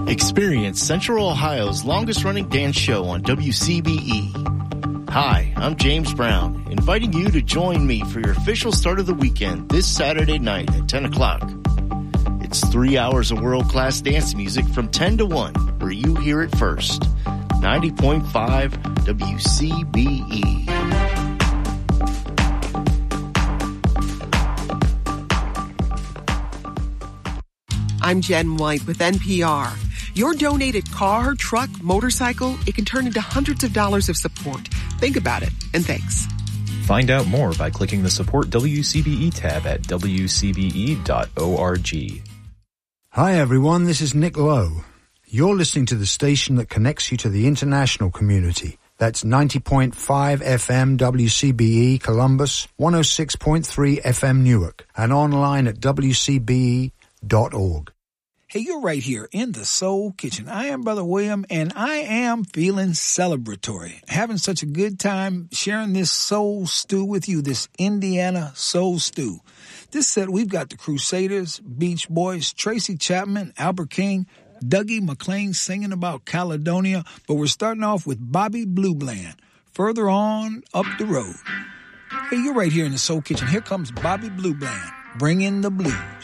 Experience Central Ohio's longest-running dance show on WCBE. Hi, I'm James Brown, inviting you to join me for your official start of the weekend this Saturday night at 10 o'clock. It's 3 hours of world-class dance music from 10 to 1, where you hear it first. 90.5 WCBE. I'm Jen White with NPR. Your donated car, truck, motorcycle, it can turn into hundreds of dollars of support. Think about it, and thanks. Find out more by clicking the Support WCBE tab at wcbe.org. Hi everyone, this is Nick Lowe. You're listening to the station that connects you to the international community. That's 90.5 FM WCBE Columbus, 106.3 FM Newark, and online at wcbe.org. Hey, you're right here in the Soul Kitchen. I am Brother William, and I am feeling celebratory. Having such a good time sharing this soul stew with you, this Indiana soul stew. This set, we've got the Crusaders, Beach Boys, Tracy Chapman, Albert King, Dougie McLean singing about Caledonia, but we're starting off with Bobby Blue Bland, Further On Up the Road. Hey, you're right here in the Soul Kitchen. Here comes Bobby Blue Bland, bringing the blues.